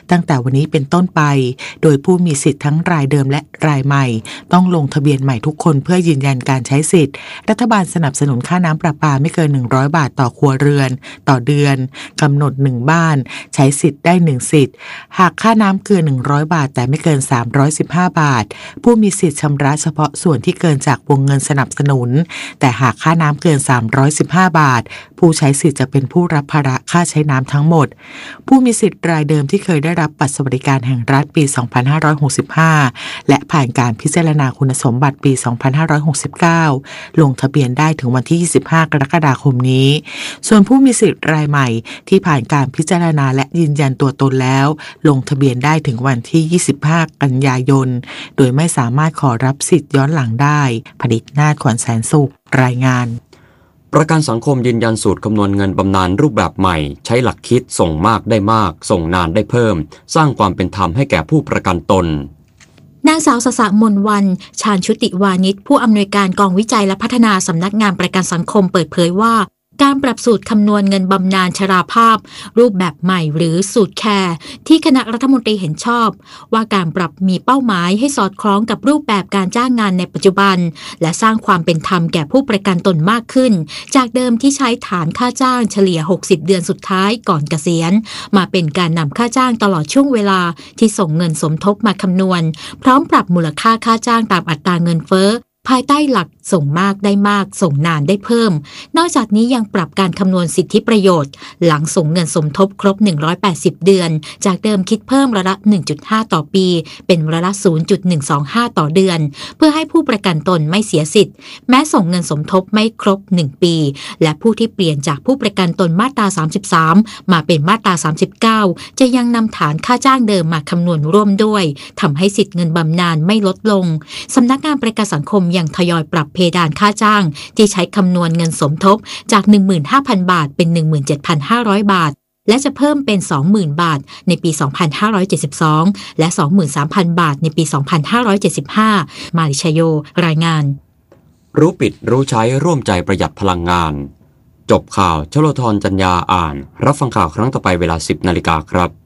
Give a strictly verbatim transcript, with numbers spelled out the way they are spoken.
ตั้งแต่วันนี้เป็นต้นไปโดยผู้มีสิทธิ์ทั้งรายเดิมและรายใหม่ต้องลงทะเบียนใหม่ทุกคนเพื่อยืนยันการใช้สิทธิ์รัฐบาลสนับสนุนค่าน้ำประปาไม่เกินหนึ่งร้อยบาทต่อครัวเรือนต่อเดือนกำหนดหนึ่งบ้านใช้สิทธิ์ได้หนึ่งสิทธิ์หากค่าน้ำเกินหนึ่งร้อยบาทแต่ไม่เกินสามร้อยสิบห้าบาทผู้มีสิทธิ์ชำระเฉพาะส่วนที่เกินจากวงเงินสนับสนุนแต่หากค่าน้ำเกินสามร้อยสิบห้าบาทผู้ใช้สิทธิ์จะเป็นผู้รับภาระค่าใช้น้ำทั้งหมดผู้มีสิทธิ์รายเดิมที่เคยได้รับบัตรสวัสดิการแห่งรัฐปี สองพันห้าร้อยหกสิบห้า และผ่านการพิจารณาคุณสมบัติปี สองพันห้าร้อยหกสิบเก้า ลงทะเบียนได้ถึงวันที่ ยี่สิบห้ากรกฎาคมนี้ส่วนผู้มีสิทธิ์รายใหม่ที่ผ่านการพิจารณาและยืนยันตัวตนแล้วลงทะเบียนได้ถึงวันที่ ยี่สิบห้ากันยายนโดยไม่สามารถขอรับสิทธิ์ย้อนหลังได้ผลิตนาถ ขวัญแสนสุขรายงานประกันสังคมยืนยันสูตรคำนวณเงินบำนาญรูปแบบใหม่ใช้หลักคิดส่งมากได้มากส่งนานได้เพิ่มสร้างความเป็นธรรมให้แก่ผู้ประกันตนนางสาวสสมนวันชาญชุติวานิชผู้อำนวยการกองวิจัยและพัฒนาสำนักงานประกันสังคมเปิดเผยว่าการปรับสูตรคำนวณเงินบำนาญชราภาพรูปแบบใหม่หรือสูตรแคร์ที่คณะรัฐมนตรีเห็นชอบว่าการปรับมีเป้าหมายให้สอดคล้องกับรูปแบบการจ้างงานในปัจจุบันและสร้างความเป็นธรรมแก่ผู้ประกันตนมากขึ้นจากเดิมที่ใช้ฐานค่าจ้างเฉลี่ยหกสิบเดือนสุดท้ายก่อนเกษียณมาเป็นการนำค่าจ้างตลอดช่วงเวลาที่ส่งเงินสมทบมาคำนวณพร้อมปรับมูลค่าค่าจ้างตามอัตราเงินเฟ้อภายใต้หลักส่งมากได้มากส่งนานได้เพิ่มนอกจากนี้ยังปรับการคำนวณสิทธิประโยชน์หลังส่งเงินสมทบครบหนึ่งร้อยแปดสิบเดือนจากเดิมคิดเพิ่มร้อยละ หนึ่งจุดห้า ต่อปีเป็นร้อยละ ศูนย์จุดหนึ่งสองห้า ต่อเดือนเพื่อให้ผู้ประกันตนไม่เสียสิทธิ์แม้ส่งเงินสมทบไม่ครบหนึ่งปีและผู้ที่เปลี่ยนจากผู้ประกันตนมาตราสามสิบสามมาเป็นมาตราสามสิบเก้าจะยังนำฐานค่าจ้างเดิมมาคำนวณร่วมด้วยทำให้สิทธิ์เงินบำนาญไม่ลดลงสำนักงานประกันสังคมยังทยอยปรับเพดานค่าจ้างที่ใช้คำนวณเงินสมทบจาก หนึ่งหมื่นห้าพัน บาทเป็น หนึ่งหมื่นเจ็ดพันห้าร้อย บาทและจะเพิ่มเป็น สองหมื่น บาทในปี สองพันห้าร้อยเจ็ดสิบสอง และ สองหมื่นสามพัน บาทในปี สองพันห้าร้อยเจ็ดสิบห้า มาริชโยรายงานรู้ปิดรู้ใช้ร่วมใจประหยัดพลังงานจบข่าวชโลธรจัญญาอ่านรับฟังข่าวครั้งต่อไปเวลา สิบนาฬิกาครับ